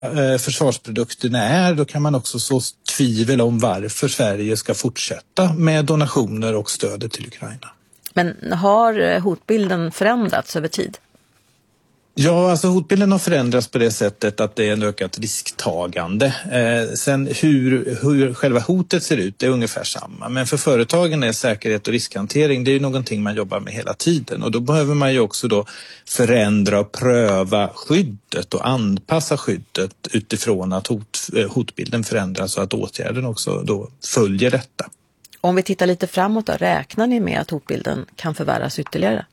försvarsprodukterna är, då kan man också så tvivel om varför Sverige ska fortsätta med donationer och stödet till Ukraina. Men har hotbilden förändrats över tid? Ja, alltså hotbilden har förändrats på det sättet att det är en ökat risktagande. Sen hur själva hotet ser ut är ungefär samma. Men för företagen är säkerhet och riskhantering, det är ju någonting man jobbar med hela tiden. Och då behöver man ju också då förändra och pröva skyddet och anpassa skyddet utifrån att hotbilden förändras och att åtgärden också då följer detta. Om vi tittar lite framåt då, räknar ni med att hotbilden kan förvärras ytterligare?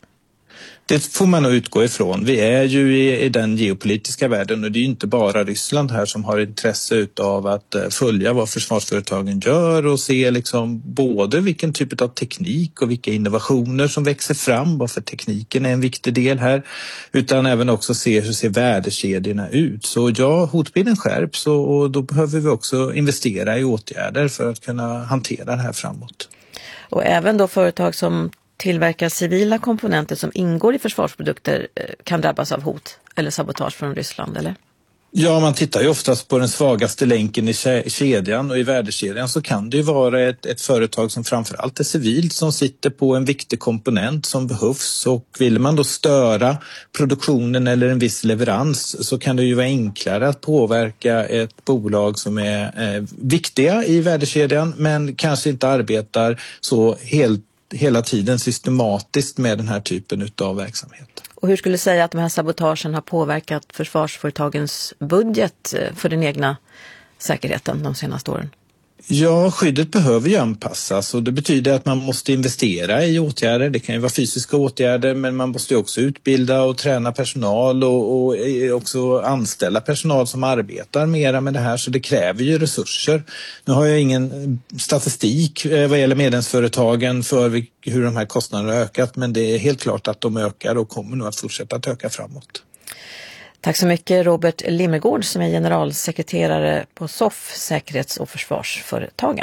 Det får man nog utgå ifrån. Vi är ju i den geopolitiska världen och det är ju inte bara Ryssland här som har intresse av att följa vad försvarsföretagen gör och se liksom både vilken typ av teknik och vilka innovationer som växer fram, varför tekniken är en viktig del här, utan även också se hur ser värdekedjorna ut. Så ja, hotbilden skärps och då behöver vi också investera i åtgärder för att kunna hantera det här framåt. Och även då företag som tillverkar civila komponenter som ingår i försvarsprodukter kan drabbas av hot eller sabotage från Ryssland, eller? Ja, man tittar ju oftast på den svagaste länken i kedjan och i värdekedjan så kan det ju vara ett företag som framförallt är civilt som sitter på en viktig komponent som behövs, och vill man då störa produktionen eller en viss leverans så kan det ju vara enklare att påverka ett bolag som är viktiga i värdekedjan men kanske inte arbetar så hela tiden systematiskt med den här typen av verksamhet. Och hur skulle du säga att de här sabotagen har påverkat försvarsföretagens budget för den egna säkerheten de senaste åren? Ja, skyddet behöver ju anpassas och det betyder att man måste investera i åtgärder. Det kan ju vara fysiska åtgärder men man måste ju också utbilda och träna personal och också anställa personal som arbetar mera med det här, så det kräver ju resurser. Nu har jag ingen statistik vad gäller medlemsföretagen för hur de här kostnaderna har ökat, men det är helt klart att de ökar och kommer nog att fortsätta att öka framåt. Tack så mycket Robert Limmergård som är generalsekreterare på SOF, Säkerhets- och försvarsföretagen.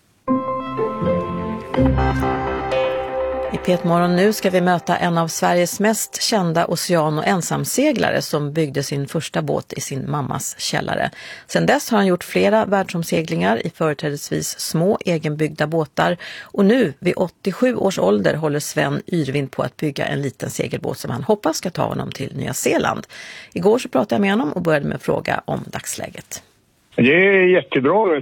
I P1-morgon nu ska vi möta en av Sveriges mest kända ocean- och ensamseglare som byggde sin första båt i sin mammas källare. Sedan dess har han gjort flera världsomseglingar i företrädesvis små egenbyggda båtar, och nu vid 87 års ålder håller Sven Yrvind på att bygga en liten segelbåt som han hoppas ska ta honom till Nya Zeeland. Igår så pratade jag med honom och började med en fråga om dagsläget. Det är jättebra.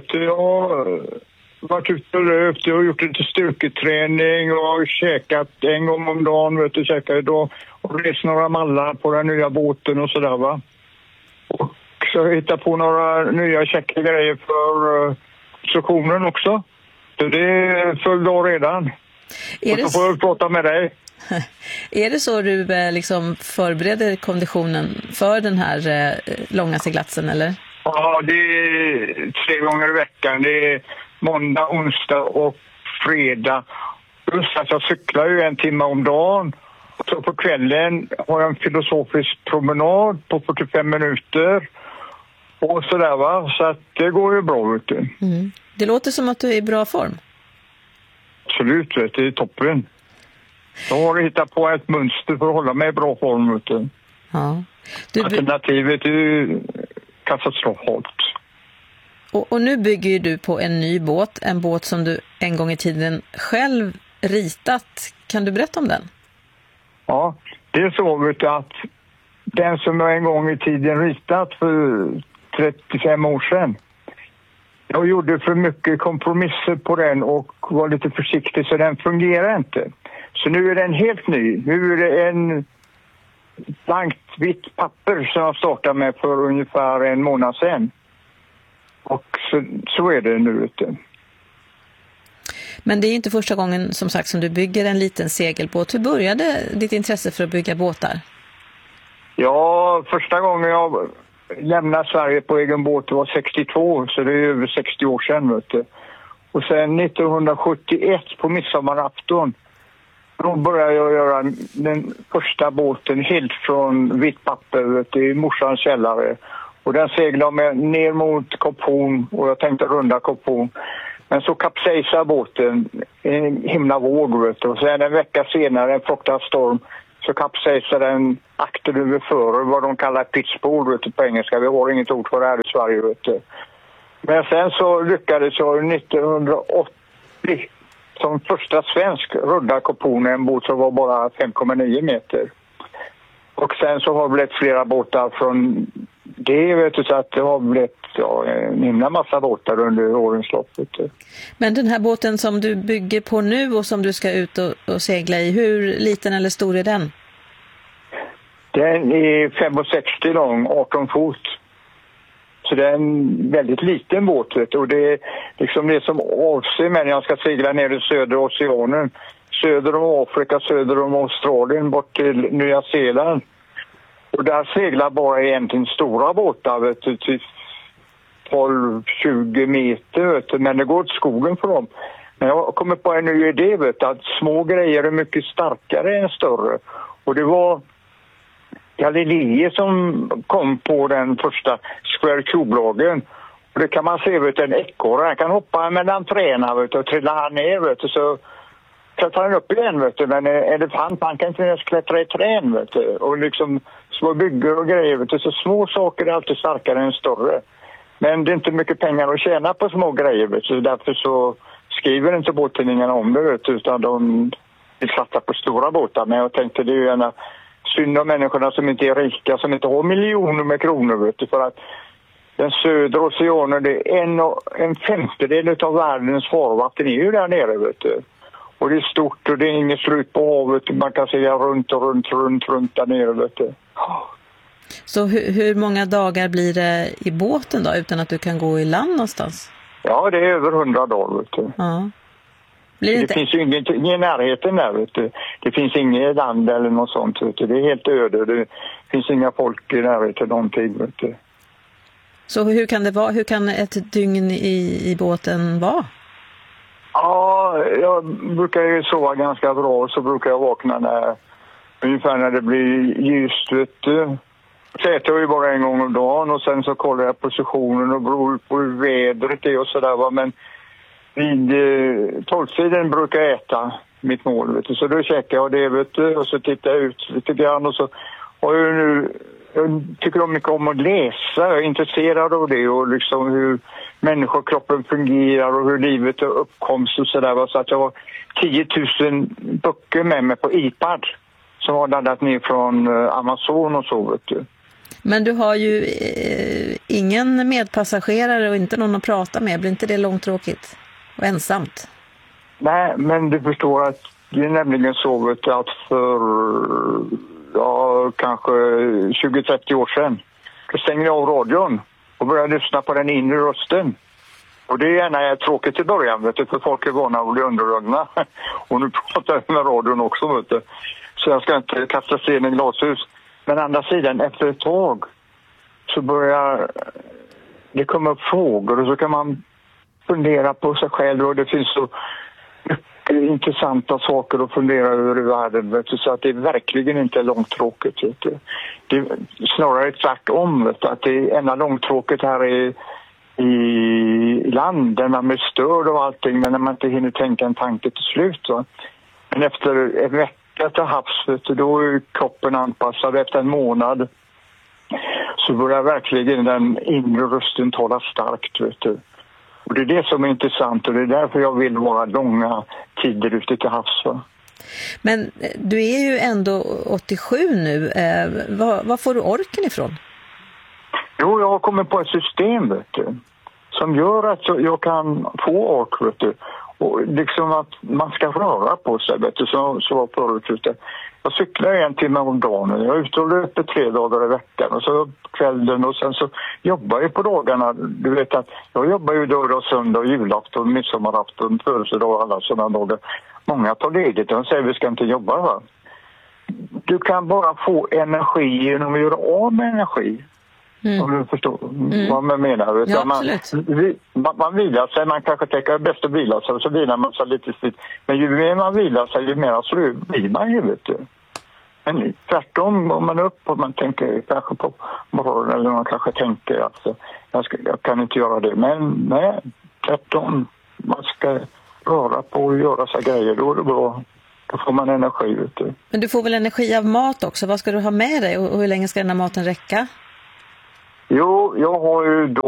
Varit ute och löpt och gjort lite styrketräning och käkat en gång om dagen, käkade då och rest några mallar på den nya båten och sådär, va. Och så hittade på några nya käcka grejer för konstruktionen också. Så det är full dag redan. Och så får jag prata med dig. Är det så du liksom förbereder konditionen för den här långa seglatsen, eller? Ja, det är 3 gånger i veckan. Det är måndag, onsdag och fredag. Plus att jag cyklar ju 1 timme om dagen. Så på kvällen har jag en filosofisk promenad på 45 minuter. Och sådär, va. Så att det går ju bra, vet du. Mm. Det låter som att du är i bra form. Absolut, vet du. Det är toppen. Jag har hittat på ett mönster för att hålla mig i bra form, vet du. Ja. Alternativet är ju katastrofalt. Och nu bygger ju du på en ny båt, en båt som du en gång i tiden själv ritat. Kan du berätta om den? Ja, det är så, vet du, att den som jag en gång i tiden ritat för 35 år sedan, jag gjorde för mycket kompromisser på den och var lite försiktig så den fungerar inte. Så nu är den helt ny. Nu är det en blankt vitt papper som jag startade med för ungefär 1 månad sedan. Och så är det nu, vet du. Men det är inte första gången, som sagt, som du bygger en liten segelbåt. Hur började ditt intresse för att bygga båtar? Ja, första gången jag lämnade Sverige på egen båt var 62, så det är över 60 år sedan, vet du. Och sen 1971 på midsommarafton, då började jag göra den första båten helt från vitt papper, vet du, i morsans källare. Och den seglade med ner mot Kap Horn och jag tänkte runda Kap Horn. Men så kapsejsade båten en himla våg, vet du. Och sen en vecka senare, en fruktansvärd storm, så kapsejsade den akten över före, vad de kallar pitchboard vet du, på engelska. Vi har inget ord för det här i Sverige vet du. Men sen så lyckades jag 1980 som första svensk rudda Kopone en båt som var bara 5,9 meter. Och sen så har det blivit flera båtar från det vet du, så att det har blivit en himla massa båtar under årens lopp. Vet du. Men den här båten som du bygger på nu och som du ska ut och segla i, hur liten eller stor är den? Den är 5,60 lång, 18 fot. Så det är en väldigt liten båt vet du. Och det är liksom det som avser när jag ska segla ner i södra oceanen. Söder om Afrika, söder om Australien, bort till Nya Zeeland. Och där seglar bara egentligen stora båtar vet du, till 12-20 meter vet du, men det går åt skogen för dem. Men jag har kommit på en ny idé vet du, att små grejer är mycket starkare än större. Och det var Galilei som kom på den första Square Cube-lagen. Och det kan man se vet du, en ekorre, han kan hoppa mellan träna vet du, och trilla ner vet du, så klättrar han upp igen vet du, men elefant man kan inte ens klättra i trän vet du, och liksom små bygger och grejer vet du, så små saker är alltid starkare än större. Men det är inte mycket pengar att tjäna på små grejer vet du, därför så skriver inte båttidningarna om det vet du, utan de vill satsa på stora båtar. Men jag tänkte det är ju gärna synd om människorna som inte är rika, som inte har miljoner med kronor vet du, för att den södra oceanen det är en femtedel av världens farvatten är ju där nere vet du. Och det är stort och det är inget slut på havet. Man kan se runt där nere vet du. Så hur många dagar blir det i båten då utan att du kan gå i land någonstans? Ja, det är över 100 dagar vet du. Ja. Det finns ju ingenting i närheten där vet du. Det finns inget land eller något sånt vet du. Det är helt öde. Det finns inga folk i närheten någonting vet du. Så hur kan det vara? Hur kan ett dygn i båten vara? Ja, jag brukar ju sova ganska bra, så brukar jag vakna ungefär när det blir ljust vet du. Så äter jag ju bara en gång om dagen och sen så kollar jag positionen och beror på hur vädret är och sådär va. Men vid 12-tiden brukar jag äta mitt mål vet du. Så då käkar jag det vet du och så tittar jag ut lite grann och så har jag nu... Jag tycker mycket om att läsa, jag är intresserad av det och liksom hur människokroppen fungerar och hur livet är uppkomst och sådär. Så att jag har 10 000 böcker med mig på iPad som har laddat ner från Amazon och så vet du. Men du har ju ingen medpassagerare och inte någon att prata med, blir inte det långtråkigt och ensamt? Nej, men du förstår att det är nämligen så vet du, att för... Ja, kanske 20-30 år sedan. Då stängde jag av radion och började lyssna på den inre rösten. Och det är gärna tråkigt i början, vet du, för folk är vana att bli underrögna. Och nu pratar jag med radion också, vet du. Så jag ska inte kasta sten i glashus. Men andra sidan, efter ett tag så börjar det komma upp frågor och så kan man fundera på sig själv och det finns så intressanta saker att fundera över i världen vet du, så att det verkligen inte är långtråkigt vet du. Det är snarare tvärtom vet du, att det är enda långtråkigt här i land där man blir störd och allting men när man inte hinner tänka en tanke till slut va? Men efter en vecka till havs vet du, då är kroppen anpassad. Efter en månad så börjar verkligen den inre rösten tala starkt vet du. Och det är det som är intressant och det är därför jag vill vara långa tider ute till havs. Va? Men du är ju ändå 87 nu. Var får du orken ifrån? Jo, jag har kommit på ett system vet du, som gör att jag kan få ork vet du. Och liksom att man ska röra på sig vet du, så var förut ute. Jag cyklar 1 timme om dagen. Jag är ute och löper 3 dagar i veckan och så kvällen och sen så jobbar jag på dagarna. Du vet att jag jobbar ju lördag, söndag, julafton, midsommarafton, födelsedag och alla sådana dagar. Många tar ledigt och säger vi ska inte jobba va. Du kan bara få energi genom att göra av med energi. Om du förstår vad man menar. Ja, man vilar sig, man kanske tänker att det är bäst att vila sig och så vilar man sig lite stilt. Men ju mer man vilar sig, ju mer så blir man ju vet du. Men tvärtom går man upp och man tänker kanske på morgonen eller man kanske tänker alltså, jag kan inte göra det. Men nej, tvärtom, man ska röra på och göra sig grejer, då är det bra. Då får man energi, vet du. Men du får väl energi av mat också? Vad ska du ha med dig och hur länge ska den här maten räcka? Jo, jag har ju då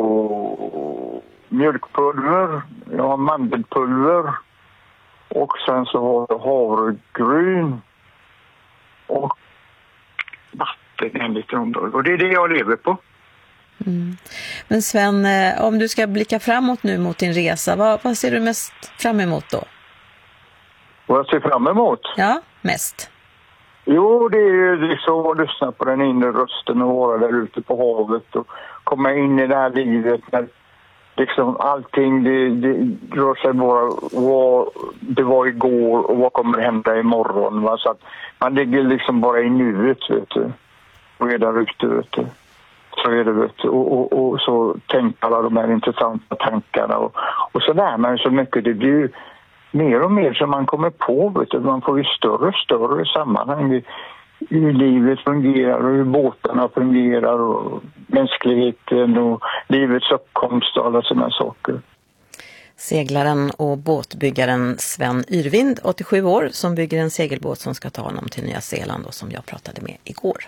mjölkpulver, jag har mandelpulver och sen så har jag havregryn och vatten enligt området. Och det är det jag lever på. Mm. Men Sven, om du ska blicka framåt nu mot din resa, vad ser du mest fram emot då? Vad jag ser fram emot? Ja, mest. Jo, det är ju liksom att lyssna på den inre rösten och vara där ute på havet och komma in i det här livet när liksom allting det rör sig bara vad det var igår och vad kommer hända imorgon. Va? Så att man ligger liksom bara i nuet, vet du. Och är där ute, vet du. Så är det, vet du. Och så tänker alla de här intressanta tankarna och så lär man så mycket. Det blir ju mer och mer som man kommer på, vet du. Man får ju större sammanhang hur livet fungerar och hur båtarna fungerar och mänskligheten och livets uppkomst och alla sådana saker. Seglaren och båtbyggaren Sven Yrvind, 87 år, som bygger en segelbåt som ska ta honom till Nya Zeeland och som jag pratade med igår.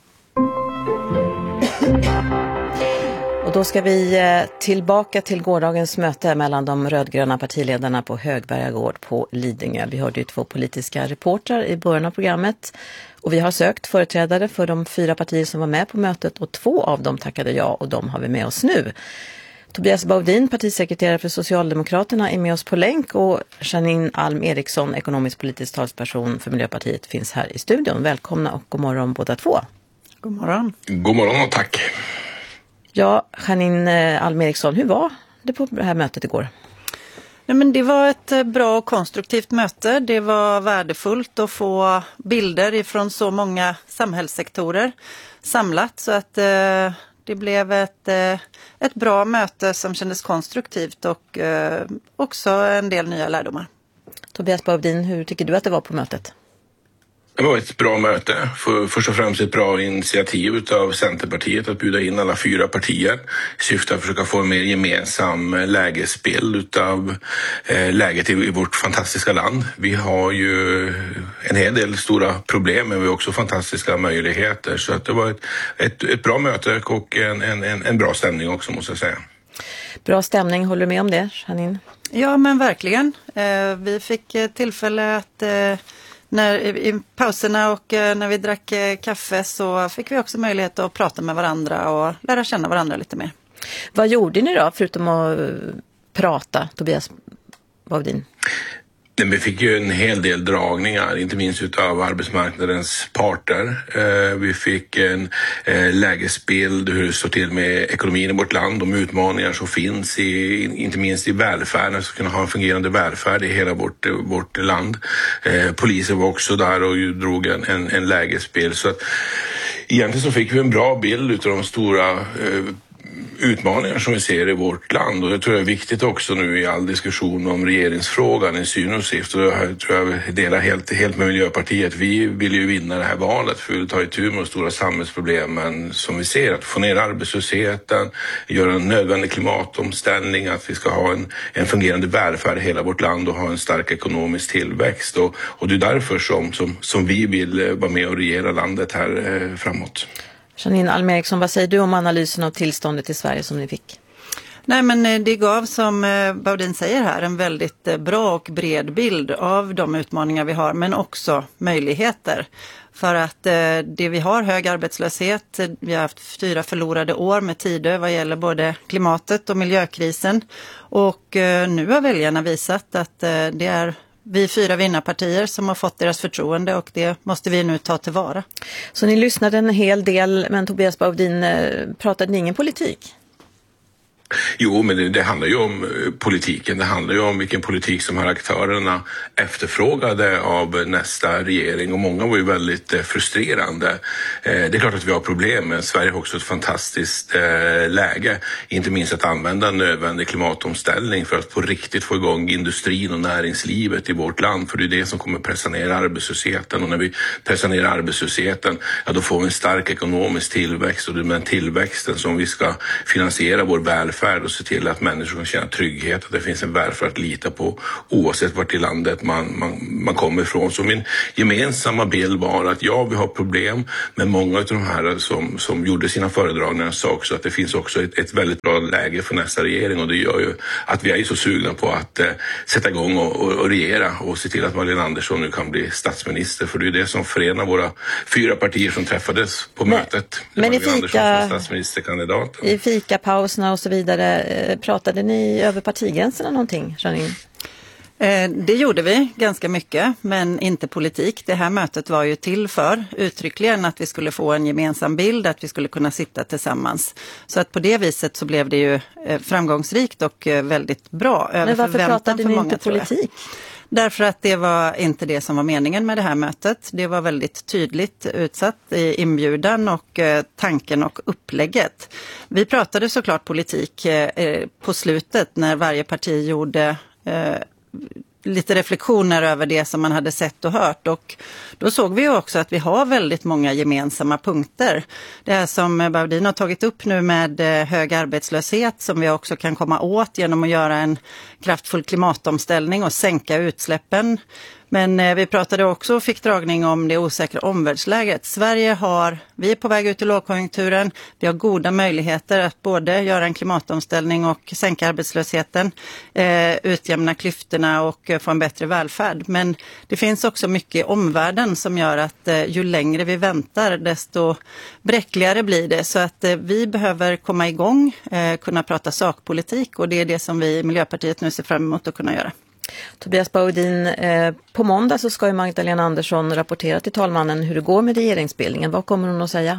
Och då ska vi tillbaka till gårdagens möte mellan de rödgröna partiledarna på Högberga gård på Lidingö. Vi hörde ju 2 politiska reportrar i början av programmet och vi har sökt företrädare för de 4 partier som var med på mötet och 2 av dem tackade ja och de har vi med oss nu. Tobias Baudin, partisekreterare för Socialdemokraterna, är med oss på länk och Janine Alm Eriksson, ekonomisk-politisk talsperson för Miljöpartiet, finns här i studion. Välkomna och god morgon båda 2. God morgon. God morgon och tack. Ja, Janine Alm Eriksson, hur var det på det här mötet igår? Nej, men det var ett bra och konstruktivt möte. Det var värdefullt att få bilder ifrån så många samhällssektorer samlat så att det blev ett bra möte som kändes konstruktivt och också en del nya lärdomar. Tobias Baudin, hur tycker du att det var på mötet? Det var ett bra möte. Först och främst ett bra initiativ av Centerpartiet att bjuda in alla 4 partier i syfte att försöka få en mer gemensam lägesbild av läget i vårt fantastiska land. Vi har ju en hel del stora problem men vi har också fantastiska möjligheter. Så att det var ett bra möte och en bra stämning också, måste jag säga. Bra stämning, håller du med om det, Janine? Ja, men verkligen. Vi fick tillfälle att i pauserna och när vi drack kaffe så fick vi också möjlighet att prata med varandra och lära känna varandra lite mer. Vad gjorde ni då förutom att prata, Tobias Baudin? Vi fick ju en hel del dragningar, inte minst utav arbetsmarknadens parter. Vi fick en lägesbild hur det står till med ekonomin i vårt land, de utmaningar som finns inte minst i välfärden, så kunna ha en fungerande välfärd i hela vårt land. Polisen var också där och drog en lägesbild. Så att egentligen så fick vi en bra bild utav de stora utmaningar som vi ser i vårt land, och jag tror det är viktigt också nu i all diskussion om regeringsfrågan i syvende och sist, och jag tror jag delar helt med Miljöpartiet. Vi vill ju vinna det här valet för att ta itu med de stora samhällsproblemen som vi ser, att få ner arbetslösheten, göra en nödvändig klimatomställning, att vi ska ha en fungerande välfärd i hela vårt land och ha en stark ekonomisk tillväxt, och det är därför som vi vill vara med och regera landet här framåt. Janine Alm Eriksson, vad säger du om analysen av tillståndet i Sverige som ni fick? Nej, men det gav, som Baudin säger här, en väldigt bra och bred bild av de utmaningar vi har, men också möjligheter. För att det vi har hög arbetslöshet, vi har haft 4 förlorade år med Tidö vad gäller både klimatet och miljökrisen. Och nu har väljarna visat att det är vi 4 vinnarpartier som har fått deras förtroende, och det måste vi nu ta tillvara. Så ni lyssnade en hel del, men Tobias Baudin, pratade ni ingen politik? Jo, men det handlar ju om politiken. Det handlar ju om vilken politik som här aktörerna efterfrågade av nästa regering. Och många var ju väldigt frustrerande. Det är klart att vi har problem, men Sverige har också ett fantastiskt läge. Inte minst att använda en nödvändig klimatomställning för att på riktigt få igång industrin och näringslivet i vårt land. För det är det som kommer pressa ner arbetslösheten. Och när vi pressar ner arbetslösheten, ja, då får vi en stark ekonomisk tillväxt. Och det är med den tillväxten som vi ska finansiera vår välfärd välfärd och se till att människor kan känna trygghet, att det finns en välfärd att lita på oavsett vart i landet man kommer ifrån. Så min gemensamma bild var att ja, vi har problem, men många av de här som gjorde sina föredragningar sa också att det finns också ett väldigt bra läge för nästa regering, och det gör ju att vi är så sugna på att sätta igång och regera och se till att Magdalena Andersson nu kan bli statsminister, för det är det som förenar våra 4 partier som träffades på mötet. Men i fikapauserna och så vidare, pratade ni över partigränserna någonting, Janine? Det gjorde vi ganska mycket, men inte politik. Det här mötet var ju till för uttryckligen att vi skulle få en gemensam bild, att vi skulle kunna sitta tillsammans. Så att på det viset så blev det ju framgångsrikt och väldigt bra. Men varför pratade ni inte politik? Därför att det var inte det som var meningen med det här mötet. Det var väldigt tydligt utsatt i inbjudan och tanken och upplägget. Vi pratade såklart politik på slutet när varje parti gjorde lite reflektioner över det som man hade sett och hört, och då såg vi ju också att vi har väldigt många gemensamma punkter. Det här som Baudin har tagit upp nu med hög arbetslöshet som vi också kan komma åt genom att göra en kraftfull klimatomställning och sänka utsläppen. Men vi pratade också och fick dragning om det osäkra omvärldsläget. Vi är på väg ut i lågkonjunkturen. Vi har goda möjligheter att både göra en klimatomställning och sänka arbetslösheten, utjämna klyftorna och få en bättre välfärd. Men det finns också mycket i omvärlden som gör att ju längre vi väntar desto bräckligare blir det. Så att vi behöver komma igång, kunna prata sakpolitik, och det är det som vi i Miljöpartiet nu ser fram emot att kunna göra. Tobias Baudin, på måndag så ska ju Magdalena Andersson rapportera till talmannen hur det går med regeringsbildningen. Vad kommer hon att säga?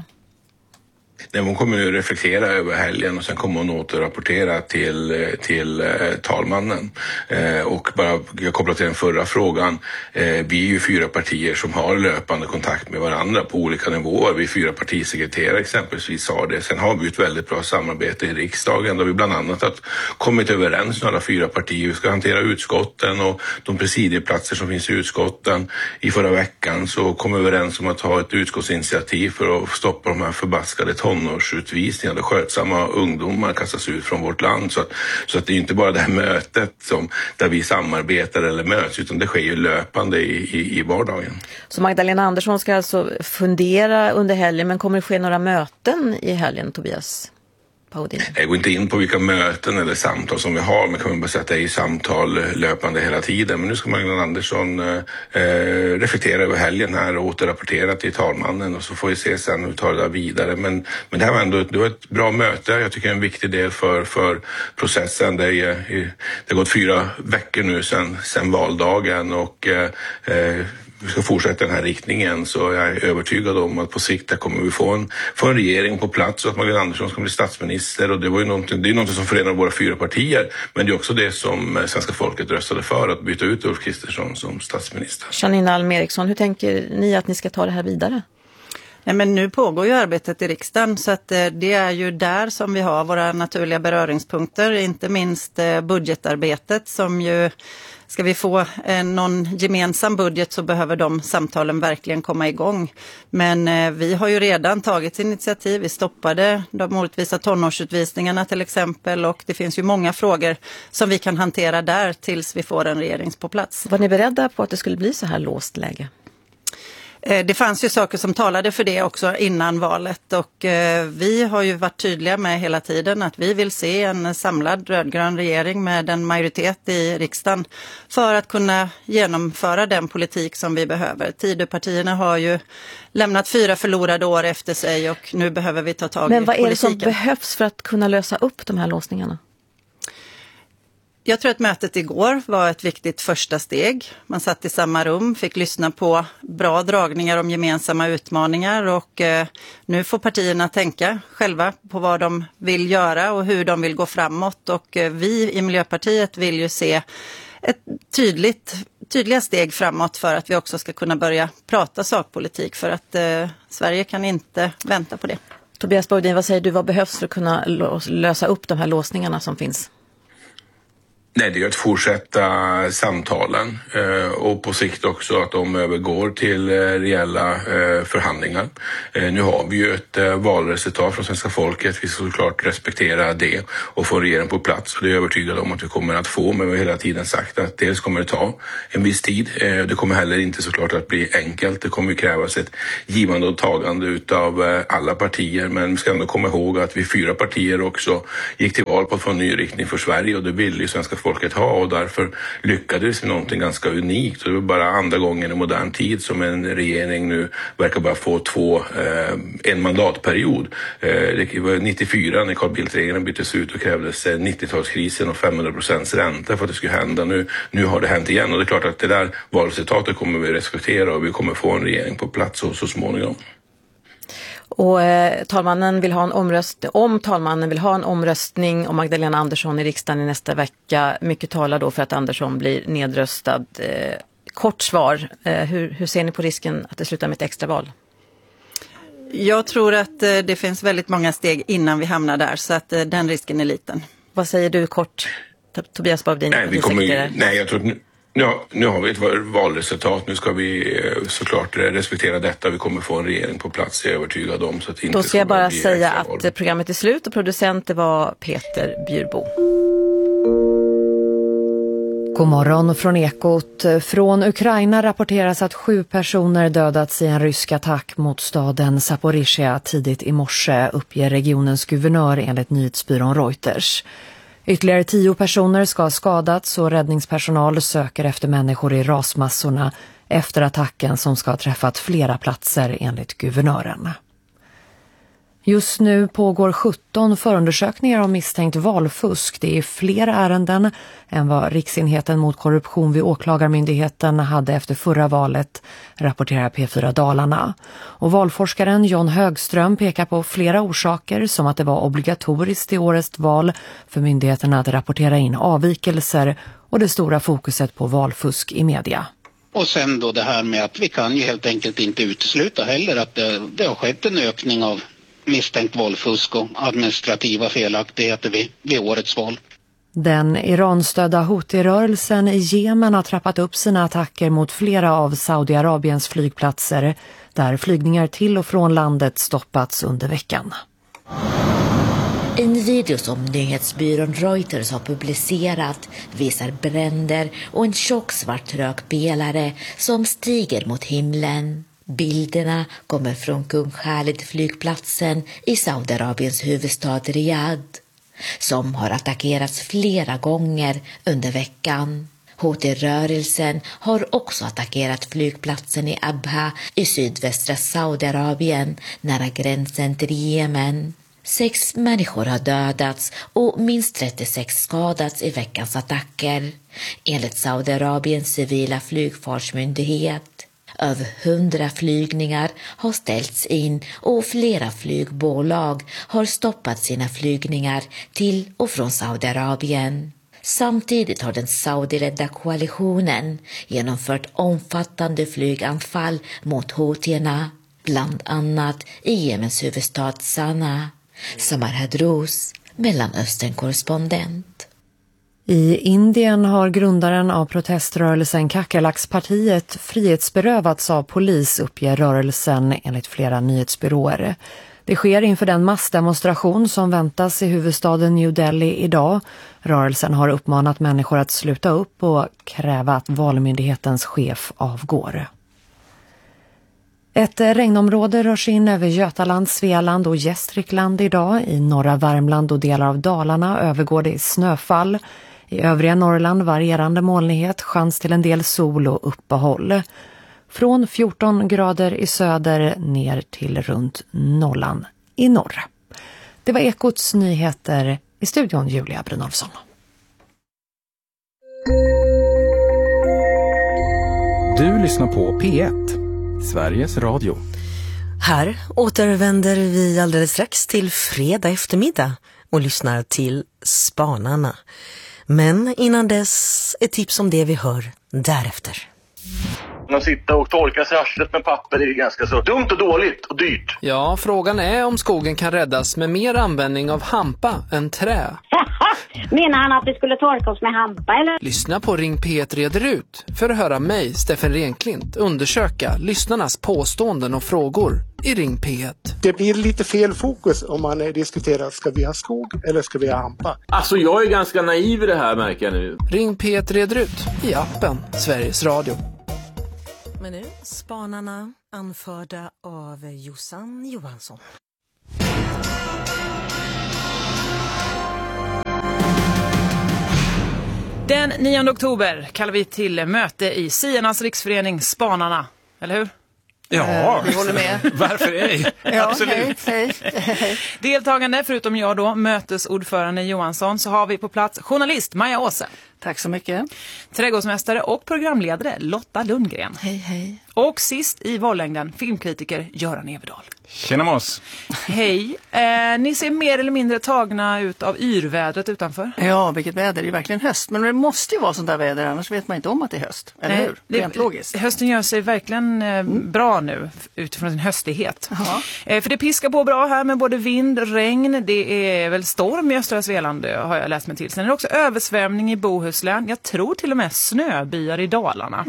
Hon kommer nu reflektera över helgen och sen kommer hon återrapportera till talmannen. Och bara jag kopplar till den förra frågan. Vi är ju 4 partier som har löpande kontakt med varandra på olika nivåer. Vi är 4 partisekreterare exempelvis sa det. Sen har vi ett väldigt bra samarbete i riksdagen där vi bland annat har kommit överens med alla 4 partier. Vi ska hantera utskotten och de presidieplatser som finns i utskotten. I förra veckan så kom vi överens om att ha ett utskottsinitiativ för att stoppa de här förbaskade tonårsutvisningar där skötsamma ungdomar kastas ut från vårt land. Så att det är inte bara det här mötet där vi samarbetar eller möts, utan det sker ju löpande i vardagen. Så Magdalena Andersson ska alltså fundera under helgen, men kommer det ske några möten i helgen, Tobias Baudin? Jag går inte in på vilka möten eller samtal som vi har, men kan man bara säga att det är samtal löpande hela tiden. Men nu ska Magdalena Andersson reflektera över helgen här och återrapportera till talmannen, och så får vi se sen hur vi tar det där vidare. Men det här var ändå ett bra möte. Jag tycker det är en viktig del för processen. Det har gått 4 veckor nu sen valdagen, och vi ska fortsätta den här riktningen, så jag är övertygad om att på sikt där kommer vi få en regering på plats och att Magdalena Andersson ska bli statsminister, och det är någonting som förenar våra 4 partier, men det är också det som svenska folket röstade för, att byta ut Ulf Kristersson som statsminister. Janine Alm Eriksson, hur tänker ni att ni ska ta det här vidare? Nej, men nu pågår ju arbetet i riksdagen, så att det är ju där som vi har våra naturliga beröringspunkter, inte minst budgetarbetet som ju, ska vi få någon gemensam budget så behöver de samtalen verkligen komma igång. Men vi har ju redan tagit initiativ, vi stoppade de orättvisa tonårsutvisningarna till exempel, och det finns ju många frågor som vi kan hantera där tills vi får en regering på plats. Var ni beredda på att det skulle bli så här låst läge? Det fanns ju saker som talade för det också innan valet, och vi har ju varit tydliga med hela tiden att vi vill se en samlad rödgrön regering med en majoritet i riksdagen för att kunna genomföra den politik som vi behöver. Tidöpartierna har ju lämnat 4 förlorade år efter sig, och nu behöver vi ta tag i politiken. Men vad är det som behövs för att kunna lösa upp de här låsningarna? Jag tror att mötet igår var ett viktigt första steg. Man satt i samma rum, fick lyssna på bra dragningar om gemensamma utmaningar, och nu får partierna tänka själva på vad de vill göra och hur de vill gå framåt. Och vi i Miljöpartiet vill ju se ett tydliga steg framåt för att vi också ska kunna börja prata sakpolitik, för att Sverige kan inte vänta på det. Tobias Baudin, vad säger du, vad behövs för att kunna lösa upp de här låsningarna som finns? Nej, det är att fortsätta samtalen och på sikt också att de övergår till reella förhandlingar. Nu har vi ju ett valresultat från svenska folket. Vi ska såklart respektera det och få regeringen på plats. Och det är jag övertygad om att vi kommer att få. Men vi har hela tiden sagt att dels kommer det ta en viss tid. Det kommer heller inte såklart att bli enkelt. Det kommer krävas ett givande och tagande utav alla partier. Men vi ska ändå komma ihåg att vi 4 partier också gick till val på att få en ny riktning för Sverige. Och det vill ju svenska folket ha, och därför lyckades vi någonting ganska unikt. Och det var bara andra gången i modern tid som en regering nu verkar bara få en mandatperiod. Det var 94 när Carl Bildt-regeringen byttes ut och krävdes 90-talskrisen och 500% ränta för att det skulle hända. Nu har det hänt igen, och det är klart att det där valresultatet kommer vi respektera, och vi kommer få en regering på plats så småningom. Och talmannen vill ha en omröstning om Magdalena Andersson i riksdagen i nästa vecka. Mycket talar då för att Andersson blir nedröstad. Kort svar, hur ser ni på risken att det slutar med ett extraval? Jag tror att det finns väldigt många steg innan vi hamnar där, så att den risken är liten. Vad säger du kort, Tobias Baudin? Nej, jag tror att nu har vi ett valresultat. Nu ska vi såklart respektera detta. Vi kommer få en regering på plats, jag är övertygad om. Så att inte då ska jag bara säga att programmet är slut och producent var Peter Bjurbo. God morgon från Ekot. Från Ukraina rapporteras att 7 personer dödats i en rysk attack mot staden Zaporizjzja tidigt i morse, uppger regionens guvernör enligt nyhetsbyrån Reuters. Ytterligare 10 personer ska ha skadats och räddningspersonal söker efter människor i rasmassorna efter attacken som ska ha träffat flera platser enligt guvernören. Just nu pågår 17 förundersökningar om misstänkt valfusk. Det är fler ärenden än vad Riksenheten mot korruption vid åklagarmyndigheten hade efter förra valet, rapporterar P4 Dalarna. Och valforskaren John Högström pekar på flera orsaker, som att det var obligatoriskt i årets val för myndigheterna att rapportera in avvikelser och det stora fokuset på valfusk i media. Och sen då det här med att vi kan ju helt enkelt inte utesluta heller att det har skett en ökning av misstänkt valfusk och administrativa felaktigheter vid årets val. Den Iranstödda Houthi-rörelsen i Jemen har trappat upp sina attacker mot flera av Saudiarabiens flygplatser, där flygningar till och från landet stoppats under veckan. En video som nyhetsbyrån Reuters har publicerat visar bränder och en tjock svart rökpelare som stiger mot himlen. Bilderna kommer från Kung Khalid-flygplatsen i Saudiarabiens huvudstad Riyadh, som har attackerats flera gånger under veckan. Houthi-rörelsen har också attackerat flygplatsen i Abha i sydvästra Saudiarabien nära gränsen till Jemen. 6 människor har dödats och minst 36 skadats i veckans attacker, enligt Saudiarabiens civila flygfartsmyndighet. Över 100 flygningar har ställts in och flera flygbolag har stoppat sina flygningar till och från Saudiarabien. Samtidigt har den saudiledda koalitionen genomfört omfattande flyganfall mot houtierna, bland annat i Jemens huvudstad Sanaa. Samar Hadrous, Mellanöstern-korrespondent. I Indien har grundaren av proteströrelsen Kakerlakspartiet frihetsberövats av polis, uppger rörelsen enligt flera nyhetsbyråer. Det sker inför den massdemonstration som väntas i huvudstaden New Delhi idag. Rörelsen har uppmanat människor att sluta upp och kräva att valmyndighetens chef avgår. Ett regnområde rör sig in över Götaland, Svealand och Gästrikland idag. I norra Värmland och delar av Dalarna övergår det i snöfall. I övriga Norrland varierande molnighet, chans till en del sol och uppehåll. Från 14 grader i söder ner till runt nollan i norr. Det var Ekots nyheter, i studion Julia Brynolfsson. Du lyssnar på P1, Sveriges Radio. Här återvänder vi alldeles strax till fredag eftermiddag och lyssnar till Spanarna. Men innan dess ett tips om det vi hör därefter. Att sitta och torka sig arslet med papper är ganska så dumt och dåligt och dyrt. Ja, frågan är om skogen kan räddas med mer användning av hampa än trä. Menar han att vi skulle torka oss med hampa eller? Lyssna på Ring P1 reder ut för att höra mig, Steffen Renklint, undersöka lyssnarnas påståenden och frågor i Ring P1. Det blir lite fel fokus om man diskuterar, ska vi ha skog eller ska vi ha hampa? Alltså jag är ganska naiv i det här, märker jag nu. Ring P1 reder ut i appen Sveriges Radio. Men nu, spanarna anförda av Jossan Johansson. Den 9 oktober kallar vi till möte i Siernas riksförening Spanarna, eller hur? Ja, vi håller med. Varför ej? Ja, absolut. Hej. Deltagande, förutom jag då, mötesordförande Johansson, så har vi på plats journalist Maja Åse. Tack så mycket. Trädgårdsmästare och programledare Lotta Lundgren. Hej, hej. Och sist i vallängden, filmkritiker Göran Everdahl. Tjena Mås. Hej. Ni ser mer eller mindre tagna ut av yrvädret utanför. Ja, vilket väder. Det är verkligen höst. Men det måste ju vara sånt där väder, annars vet man inte om att det är höst. Eller hur? Rent logiskt. Hösten gör sig verkligen bra nu utifrån sin höstighet. För det piskar på bra här med både vind och regn. Det är väl storm i östra Svealand, har jag läst mig till. Sen är det också översvämning i Bohuslän. Jag tror till och med snöbyar i Dalarna.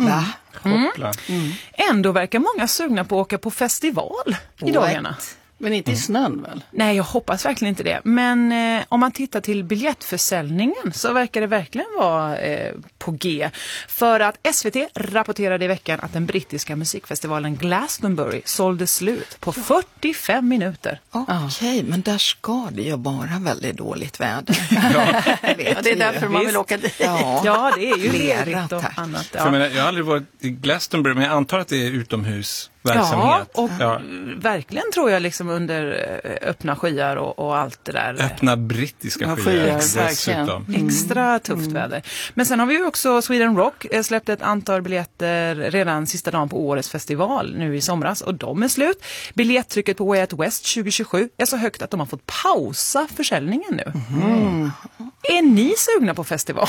Ändå verkar många sugna på att åka på festival i dagarna. Men inte i snön väl? Nej, jag hoppas verkligen inte det. Men om man tittar till biljettförsäljningen så verkar det verkligen vara på G. För att SVT rapporterade i veckan att den brittiska musikfestivalen Glastonbury sålde slut på 45 minuter. Okej, men där ska det ju bara väldigt dåligt väder. Ja, det är därför man vill åka dit. Ja, det är ju lerigt och annat. Ja. Jag har aldrig varit i Glastonbury, men jag antar att det är utomhusverksamhet. Ja, och verkligen tror jag liksom under öppna skyar och allt det där. Öppna brittiska skyar dessutom. Extra tufft väder. Men sen har vi ju också Sweden Rock släppt ett antal biljetter redan sista dagen på årets festival nu i somras, och de är slut. Biljettrycket på Way Out West 2027 är så högt att de har fått pausa försäljningen nu. Är ni sugna på festival?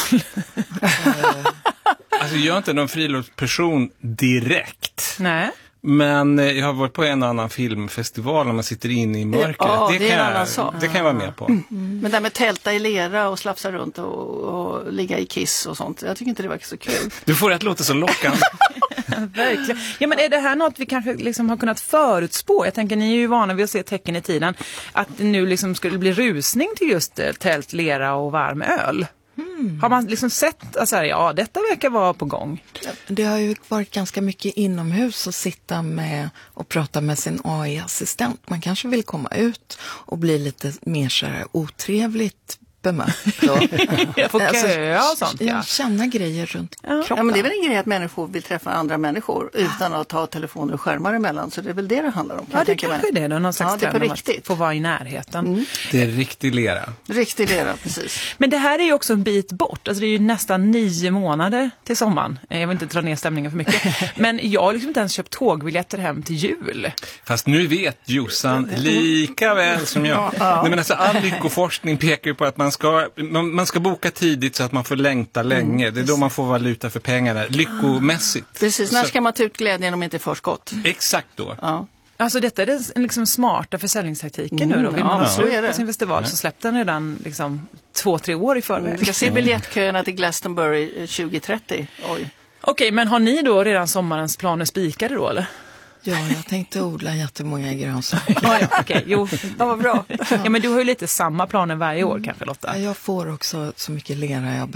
Alltså jag är inte någon friluftsperson direkt. Nej. Men jag har varit på en annan filmfestival när man sitter inne i mörkret. Ja, det kan jag vara med på. Men där med tälta i lera och slafsa runt och ligga i kiss och sånt. Jag tycker inte det verkar så kul. Du får det att låta så lockande. Verkligen. Ja, men är det här något vi kanske liksom har kunnat förutspå? Jag tänker, ni är ju vana vid att se tecken i tiden. Att det nu liksom skulle bli rusning till just tält, lera och varm öl. Har man liksom sett att ja, detta verkar vara på gång? Det har ju varit ganska mycket inomhus att sitta med och prata med sin AI-assistent. Man kanske vill komma ut och bli lite mer så här otrevligt bemött. Få köa och sånt. Ja. Känna grejer runt kroppen. Ja, men det är väl en grej att människor vill träffa andra människor utan att ta telefoner och skärmar emellan. Så det är väl det handlar om. Ja, det kanske är det. Någon slags det är på riktigt. Få vara i närheten. Det är riktig lera. Riktig lera, precis. Men det här är ju också en bit bort. Alltså det är ju nästan 9 månader till sommaren. Jag vill inte dra ner stämningen för mycket. Men jag har liksom inte ens köpt tågbiljetter hem till jul. Fast nu vet Jossan lika väl som jag. Nej, men alltså, all lyckoforskning pekar ju på att man ska boka tidigt så att man får längta länge. Det är då man får valuta för pengarna, lyckomässigt. Precis, när ska man ta ut glädjen om inte förskott? Exakt då. Ja. Alltså detta är den liksom smarta försäljningstaktiken nu då. Vill man vara på sin festival så släppte den redan liksom 2-3 år i förväg. Vi ska se biljettköerna till Glastonbury 2030. Okej, men har ni då redan sommarens planer spikade då eller? Ja, jag tänkte odla jättemånga grönsaker. Okej, jo, det var bra. Ja, men du har ju lite samma planer varje år kanske, Lotta. Jag får också så mycket lera jag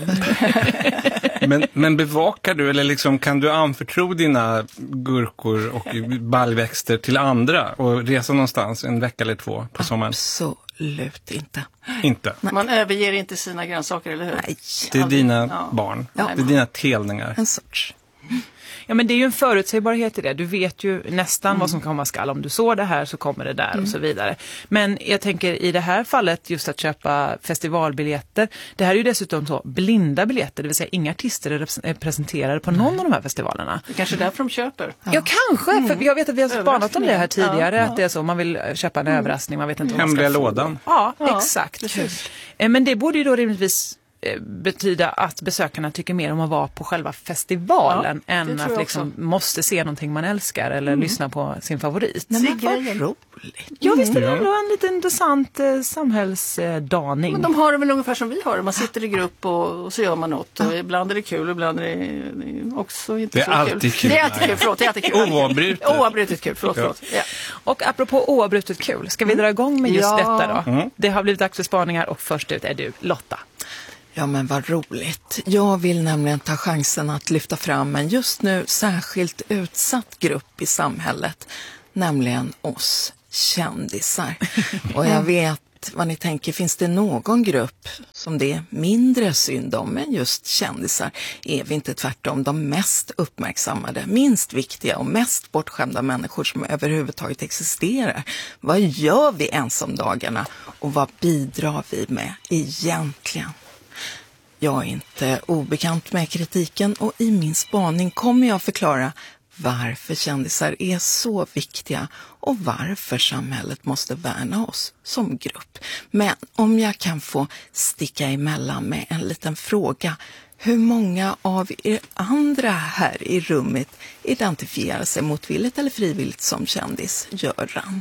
behöver. Men bevakar du, eller liksom, kan du anförtro dina gurkor och baljväxter till andra och resa någonstans en vecka eller 2 på sommaren? Absolut inte. Inte? Man överger inte sina grönsaker, eller hur? Nej. Det är dina barn. Ja. Det är dina telningar. En sorts. Ja, men det är ju en förutsägbarhet i det. Du vet ju nästan vad som komma skall. Om du så det här så kommer det där och så vidare. Men jag tänker i det här fallet just att köpa festivalbiljetter. Det här är ju dessutom så blinda biljetter. Det vill säga inga artister är presenterade på någon av de här festivalerna. Det är kanske därför de köper. Ja, kanske. För jag vet att vi har spanat om det här tidigare. Att det är så. Man vill köpa en överraskning. Man vet inte vad man ska få. Hemliga lådan. Ja, exakt. Men det borde ju då rimligtvis betyda att besökarna tycker mer om att vara på själva festivalen än att liksom måste se någonting man älskar eller lyssna på sin favorit. Men vad roligt. Ja, visst är det ändå en liten intressant samhällsdaning. Men de har det väl ungefär som vi har. Man sitter i grupp och så gör man något. Och ibland är det kul, ibland är det också inte så kul. Det är alltid kul, förlåt. Det är alltid kul. Oavbrutet kul, förlåt. Ja. Och apropå oavbrutet kul, ska vi dra igång med just detta då? Det har blivit dags för spaningar och först ut är du, Lotta. Ja, men vad roligt. Jag vill nämligen ta chansen att lyfta fram en just nu särskilt utsatt grupp i samhället, nämligen oss kändisar. Och jag vet vad ni tänker, finns det någon grupp som det är mindre synd om än just kändisar? Är vi inte tvärtom de mest uppmärksammade, minst viktiga och mest bortskämda människor som överhuvudtaget existerar? Vad gör vi ens om dagarna och vad bidrar vi med egentligen? Jag är inte obekant med kritiken och i min spaning kommer jag förklara varför kändisar är så viktiga och varför samhället måste värna oss som grupp. Men om jag kan få sticka emellan med en liten fråga. Hur många av er andra här i rummet identifierar sig motvilligt eller frivilligt som kändis? Göran?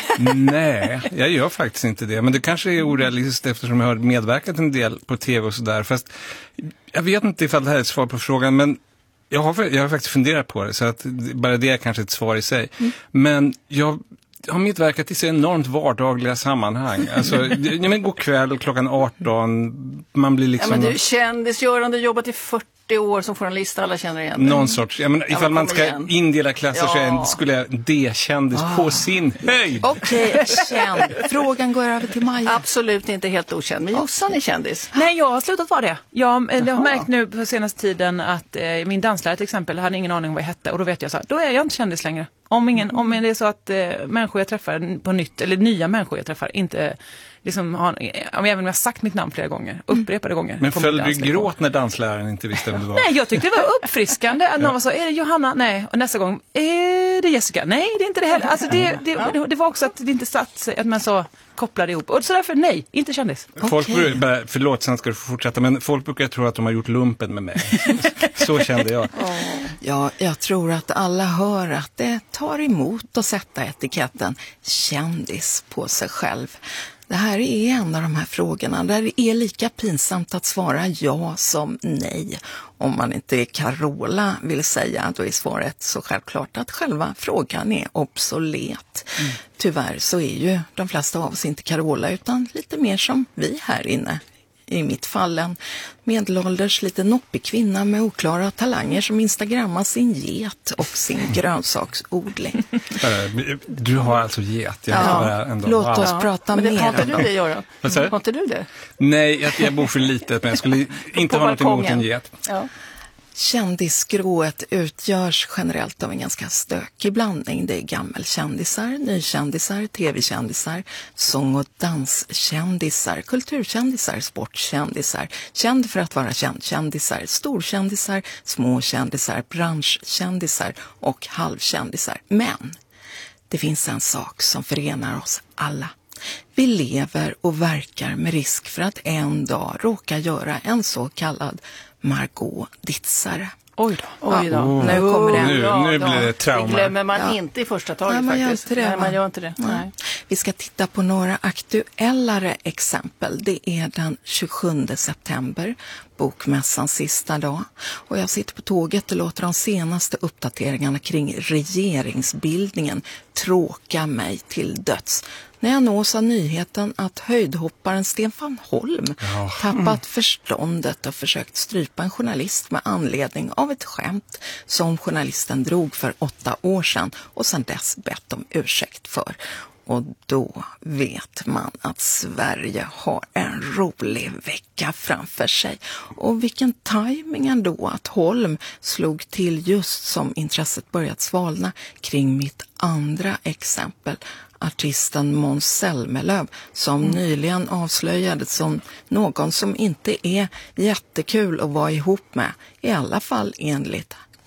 Nej, jag gör faktiskt inte det. Men det kanske är orealistiskt eftersom jag har medverkat en del på tv och sådär. Fast jag vet inte ifall det här är ett svar på frågan, men jag har faktiskt funderat på det, så att bara det är kanske ett svar i sig. Men jag har medverkat i så enormt vardagliga sammanhang. Alltså, men god kväll klockan 18, man blir liksom... Ja, men du är kändis, Göran, du har jobbat i 40 år som journalist, alla känner igen dig. Någon sorts, ifall man ska indela klasser så skulle jag D-kändis på sin höjd. Okej, känd. Frågan går över till Maja. Absolut inte helt okänd, men Jossan är kändis. Nej, jag har slutat vara det. Jag har märkt nu på senaste tiden att min danslärare till exempel hade ingen aning vad jag hette, och då vet jag så här, då är jag inte kändis längre. Om det är så att människor jag träffar på nytt, eller nya människor jag träffar inte liksom även om jag har sagt mitt namn flera gånger, upprepade gånger. Men föll du gråt när dansläraren inte visste vem du var? Nej, jag tyckte det var uppfriskande. Någon var så, är det Johanna? Nej. Och nästa gång, är det Jessica? Nej, det är inte det heller. Alltså det var också att det inte satt sig, att man så kopplade ihop. Och så därför, nej, inte kändis. Folk förlåt, sen ska du få fortsätta, men folk brukar tro att de har gjort lumpen med mig. Så kände jag. Ja, jag tror att alla hör att det tar emot att sätta etiketten kändis på sig själv. Det här är en av de här frågorna där det är lika pinsamt att svara ja som nej. Om man inte Carola vill säga, då är svaret så självklart att själva frågan är obsolet. Tyvärr så är ju de flesta av oss inte Carola utan lite mer som vi här inne. I mitt fall en medelålders lite noppig kvinna med oklara talanger som instagrammar sin get och sin grönsaksodling. Du har alltså get? Låt oss prata mer. Har inte du det, Göran? Har inte du det? Nej, jag bor för litet, men jag skulle inte ha något emot en get. Ja. Kändisskrået utgörs generellt av en ganska stökig blandning. Det är gammelkändisar, nykändisar, tv-kändisar, sång- och danskändisar, kulturkändisar, sportkändisar, känd för att vara kändisar, storkändisar, småkändisar, branschkändisar och halvkändisar. Men det finns en sak som förenar oss alla. Vi lever och verkar med risk för att en dag råka göra en så kallad Margot Ditzare. Oj då. Nu kommer det. Nu blir det trauma. Det glömmer man inte i första taget faktiskt. Nej, man gör inte det. Nej. Vi ska titta på några aktuellare exempel. Det är den 27 september, bokmässans sista dag. Och jag sitter på tåget och låter de senaste uppdateringarna kring regeringsbildningen tråka mig till döds. När jag nås av nyheten att höjdhopparen Stefan Holm tappat förståndet och försökt strypa en journalist med anledning av ett skämt som journalisten drog för 8 år sedan och sedan dess bett om ursäkt för. Och då vet man att Sverige har en rolig vecka framför sig. Och vilken timing ändå att Holm slog till just som intresset börjat svalna kring mitt andra exempel. Artisten Måns Zelmerlöw som nyligen avslöjades som någon som inte är jättekul att vara ihop med. I alla fall enligt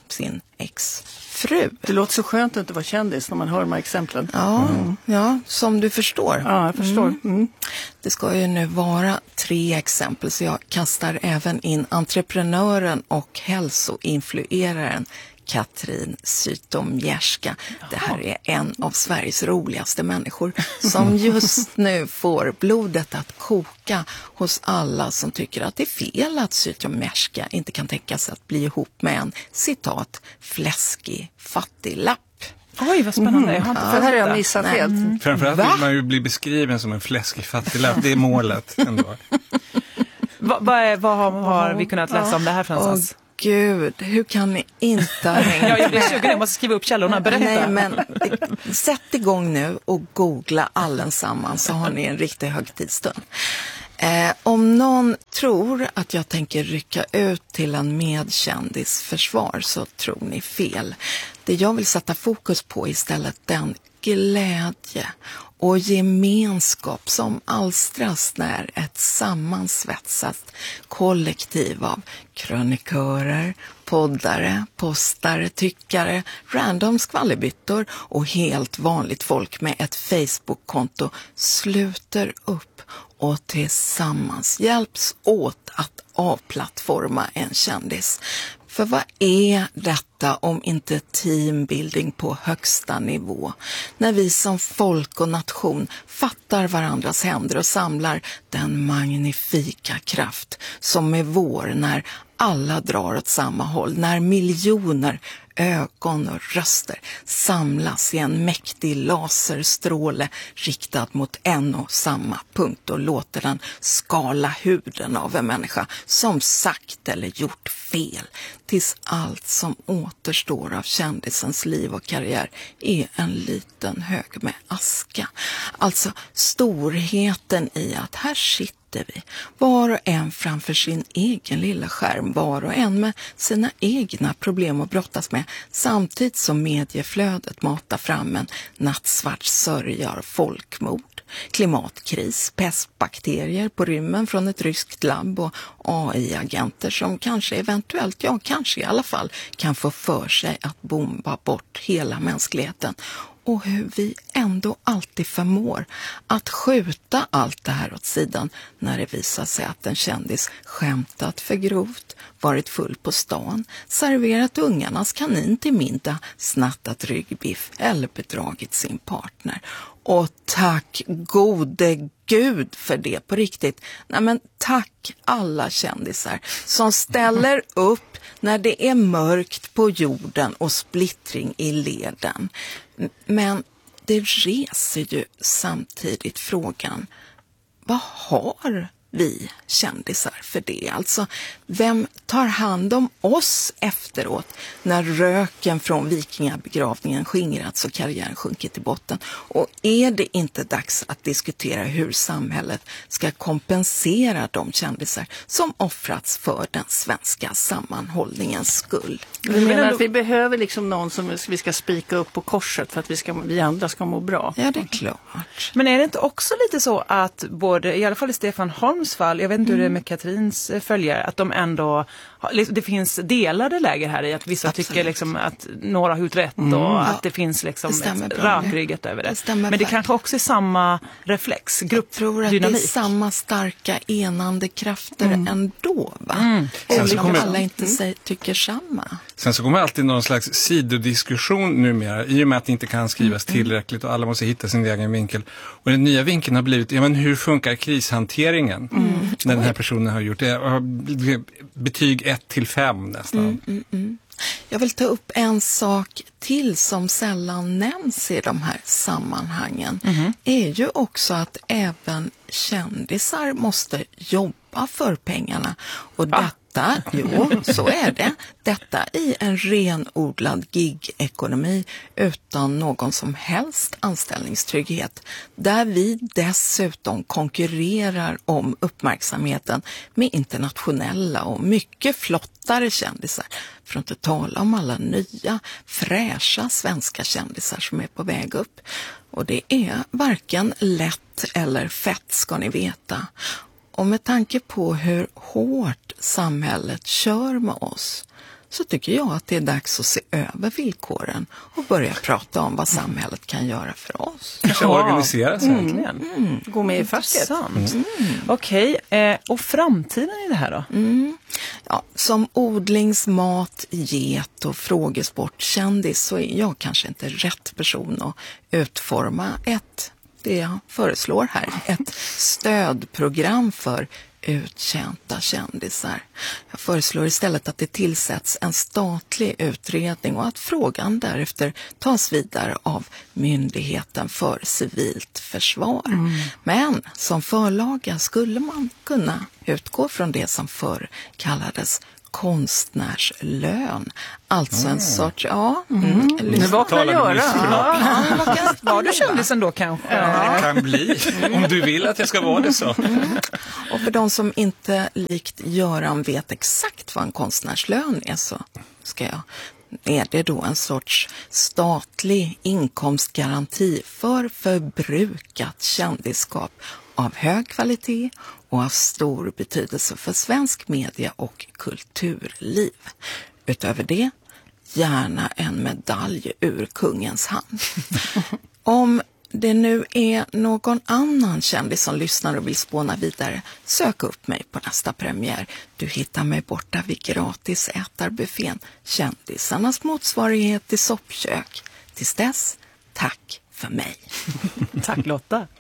sin exfru. Det låter så skönt att inte vara kändis när man hör de här exemplen. Ja, som du förstår. Ja, jag förstår. Det ska ju nu vara 3 exempel, så jag kastar även in entreprenören och hälsoinflueraren Katrin Zytomierska. Det här är en av Sveriges roligaste människor som just nu får blodet att koka hos alla som tycker att det är fel att Zytomierska inte kan tänka sig att bli ihop med en, citat, fläskig fattiglapp. Oj, vad spännande. Jag har inte det här har jag missat helt. Framförallt vill man ju bli beskriven som en fläskig fattiglapp. Det är målet ändå. Vad har vi kunnat läsa om det här någonstans? Gud, hur kan ni inte hänga? Jag blir sugen, jag måste skriva upp källorna. Berätta. Nej, men sätt igång nu och googla allesammans, så har ni en riktig högtidsstund. Om någon tror att jag tänker rycka ut till en medkändisförsvar, så tror ni fel. Det jag vill sätta fokus på istället den glädje och gemenskap som alstras när ett sammansvetsat kollektiv av krönikörer, poddare, postare, tyckare, random skvallerbyttor och helt vanligt folk med ett Facebook-konto sluter upp och tillsammans hjälps åt att avplattforma en kändis. För vad är detta om inte teambuilding på högsta nivå? När vi som folk och nation fattar varandras händer och samlar den magnifika kraft som är vår när alla drar åt samma håll. När miljoner ögon och röster samlas i en mäktig laserstråle riktad mot en och samma punkt och låter den skala huden av en människa som sagt eller gjort fel, tills allt som återstår av kändisens liv och karriär är en liten hög med aska. Alltså storheten i att här sitter vi, var och en framför sin egen lilla skärm, var och en med sina egna problem att brottas med, samtidigt som medieflödet matar fram en nattsvart sörja av folkmord, klimatkris, pestbakterier på rymmen från ett ryskt labb och AI-agenter som kanske eventuellt, ja kanske i alla fall, kan få för sig att bomba bort hela mänskligheten. Och hur vi ändå alltid förmår att skjuta allt det här åt sidan när det visar sig att en kändis skämtat för grovt, varit full på stan, serverat ungarnas kanin till middag, snattat ryggbiff eller bedragit sin partner. Och tack gode Gud för det på riktigt. Nej men tack alla kändisar som ställer upp när det är mörkt på jorden och splittring i leden. Men det reser ju samtidigt frågan, vad har vi kändisar för det? Alltså, vem tar hand om oss efteråt när röken från vikingabegravningen skingrats och karriären sjunkit till botten? Och är det inte dags att diskutera hur samhället ska kompensera de kändisar som offrats för den svenska sammanhållningens skull? Du menar att vi behöver liksom någon som vi ska spika upp på korset för att vi andra ska må bra? Ja, det är klart. Men är det inte också lite så att både, i alla fall i Stefan Holms fall, jag vet inte hur det är med Katrins följare, att de ändå, det finns delade läger här i att vissa tycker liksom att några har gjort rätt och att det finns liksom ett rakryggat över det. Men det kanske också är samma reflex, gruppdynamik. Jag tror att det är samma starka enande krafter ändå, va? Och alla inte tycker samma. Sen så kommer alltid någon slags sidodiskussion numera, i och med att det inte kan skrivas tillräckligt och alla måste hitta sin egen vinkel. Och den nya vinkeln har blivit, ja men hur funkar krishanteringen när den här personen har gjort det? Betyg 1-5 nästan. Jag vill ta upp en sak till som sällan nämns i de här sammanhangen. Är ju också att även kändisar måste jobba för pengarna. Och jo, så är det. Detta i en renodlad gig-ekonomi utan någon som helst anställningstrygghet. Där vi dessutom konkurrerar om uppmärksamheten med internationella och mycket flottare kändisar. För att inte tala om alla nya, fräscha svenska kändisar som är på väg upp. Och det är varken lätt eller fett, ska ni veta. Och med tanke på hur hårt samhället kör med oss, så tycker jag att det är dags att se över villkoren och börja prata om vad samhället kan göra för oss. Kanske organisera sig. Verkligen. Gå med i facket. Okej, och framtiden i det här då? Ja, som odlingsmat, get och frågesportkändis så är jag kanske inte rätt person att utforma det jag föreslår här. Ett stödprogram för uttjänta kändisar. Jag föreslår istället att det tillsätts en statlig utredning och att frågan därefter tas vidare av Myndigheten för civilt försvar. Men som förlaga skulle man kunna utgå från det som förr kallades konstnärslön. Alltså en sorts, vad kan göra? Var du kändisen då kanske? Det kan bli, om du vill att jag ska vara det så. Och för de som inte likt Göran vet exakt vad en konstnärslön är så är det då en sorts statlig inkomstgaranti för förbrukat kändisskap av hög kvalitet och av stor betydelse för svensk media och kulturliv. Utöver det, gärna en medalj ur kungens hand. Om det nu är någon annan kändis som lyssnar och vill spåna vidare, sök upp mig på nästa premiär. Du hittar mig borta vid gratis ätarbuffén, kändisarnas motsvarighet till soppkök. Tills dess, tack för mig. Tack Lotta.